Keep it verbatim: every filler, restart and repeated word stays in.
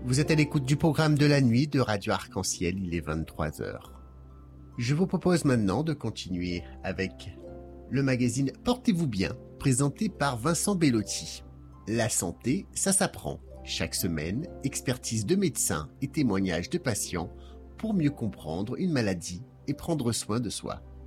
Vous êtes à l'écoute du programme de la nuit de Radio Arc-en-Ciel, il est vingt-trois heures. Je vous propose maintenant de continuer avec le magazine Portez-vous bien, présenté par Vincent Bellotti. La santé, ça s'apprend. Chaque semaine, expertise de médecins et témoignages de patients pour mieux comprendre une maladie et prendre soin de soi.